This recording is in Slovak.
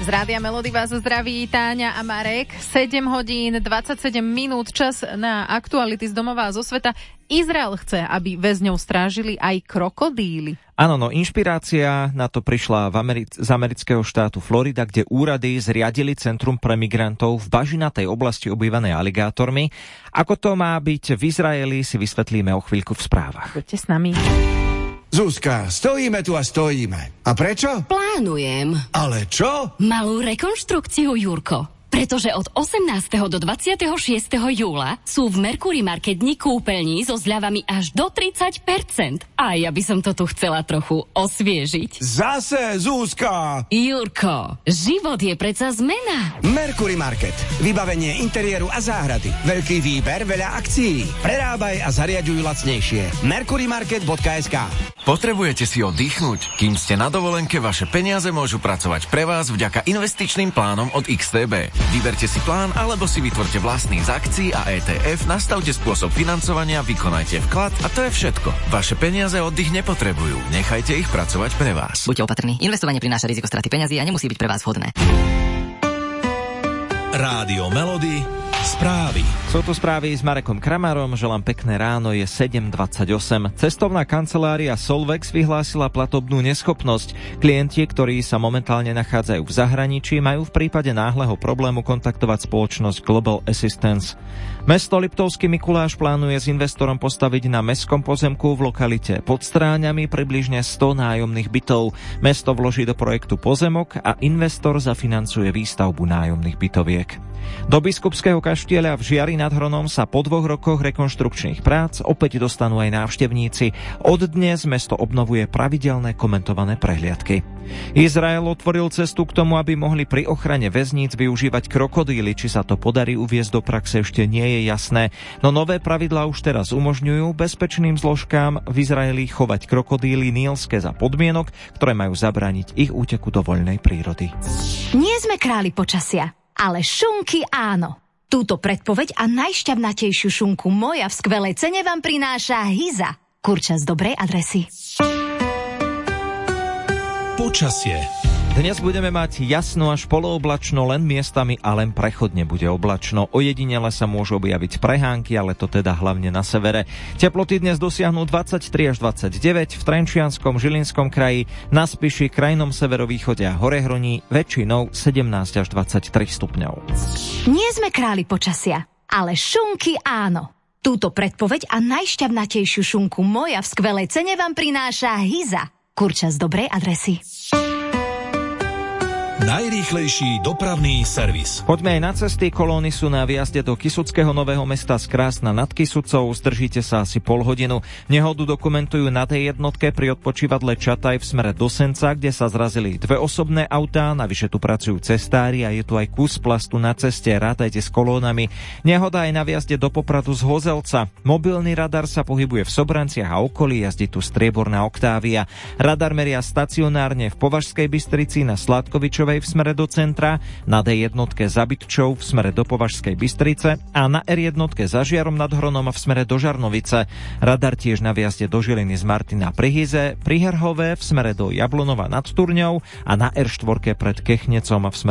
Z Rádia Melody vás zdraví Táňa a Marek. 7 hodín 27 minút, čas na aktuality z domova a zo sveta. Izrael chce, aby väzňov strážili aj krokodíly. Áno, no inšpirácia na to prišla z amerického štátu Florida, kde úrady zriadili centrum pre migrantov v bažinatej oblasti obývanej aligátormi. Ako to má byť v Izraeli, si vysvetlíme o chvíľku v správach. Poďte s nami. Zuzka, stojíme tu a stojíme. A prečo? Plánujem. Ale čo? Malú rekonštrukciu, Jurko. Pretože od 18. do 26. júla sú v Mercury Market dni kúpeľní so zľavami až do 30%. A ja by som to tu chcela trochu osviežiť. Zase, Zuzka! Jurko, život je predsa zmena. Mercury Market. Vybavenie interiéru a záhrady. Veľký výber, veľa akcií. Prerábaj a zariaďuj lacnejšie. mercurymarket.sk. Potrebujete si oddychnúť? Kým ste na dovolenke, vaše peniaze môžu pracovať pre vás vďaka investičným plánom od XTB. Vyberte si plán, alebo si vytvorte vlastný z akcií a ETF, nastavte spôsob financovania, vykonajte vklad a to je všetko. Vaše peniaze oddych nepotrebujú. Nechajte ich pracovať pre vás. Buďte opatrní. Investovanie prináša riziko straty peňazí a nemusí byť pre vás vhodné. Rádio Melody. Správy. Sú to správy s Marekom Kramarom, želám pekné ráno, je 7:28. Cestovná kancelária Solvex vyhlásila platobnú neschopnosť. Klienti, ktorí sa momentálne nachádzajú v zahraničí, majú v prípade náhleho problému kontaktovať spoločnosť Global Assistance. Mesto Liptovský Mikuláš plánuje s investorom postaviť na mestskom pozemku v lokalite pod Stráňami približne 100 nájomných bytov. Mesto vloží do projektu pozemok a investor zafinancuje výstavbu nájomných bytoviek. Do Biskupského kaštieľa v Žiari nad Hronom sa po 2 rokoch rekonštrukčných prác opäť dostanú aj návštevníci. Od dnes mesto obnovuje pravidelné komentované prehliadky. Izrael otvoril cestu k tomu, aby mohli pri ochrane väzníc využívať krokodíly. Či sa to podarí uviesť do praxe, ešte nie je jasné. No nové pravidlá už teraz umožňujú bezpečným zložkám v Izraeli chovať krokodíly nílske za podmienok, ktoré majú zabrániť ich úteku do voľnej prírody. Nie sme králi počasia, ale šunky áno. Túto predpoveď a najšťavnatejšiu šunku moja v skvelej cene vám prináša Hyza. Kurča z dobrej adresy. Počasie. Dnes budeme mať jasno až polooblačno, len miestami a len prechodne bude oblačno. Ojedinele sa môžu objaviť prehánky, ale to teda hlavne na severe. Teploty dnes dosiahnu 23 až 29 v Trenčianskom, Žilinskom kraji, na Spiši, krajnom severovýchode a Horehroní, väčšinou 17 až 23 stupňov. Nie sme králi počasia, ale šunky áno. Túto predpoveď a najšťavnatejšiu šunku moja v skvelej cene vám prináša Hyza. Kurča z dobrej adresy. Najrýchlejší dopravný servis. Poďme aj na cesty. Kolóny sú na výjazde do Kysuckého Nového Mesta z Krásna nad Kysucou. Zdržíte sa asi pol hodinu. Nehodu dokumentujú na tej jednotke pri odpočívadle Čataj v smere do Senca, kde sa zrazili 2 osobné autá. Navyše tu pracujú cestári a je tu aj kus plastu na ceste. Rátajte s kolónami. Nehoda aj na výjazde do Popradu z Hozelca. Mobilný radar sa pohybuje v Sobranciach a okolí. Jazdí tu strieborná Octavia. Radar meria stacionárne v Považskej Bystrici na Sládkovičovej v smere do centra, na D1 za Bytčou v smere do Považskej Bystrice a na R1 za Žiarom nad Hronom v smere do Žarnovice. Radar tiež na výjazde do Žiliny z Martina pri Hyze, pri Herhove v smere do Jablonova nad Turňou a na R4 pred Kechnecom v smere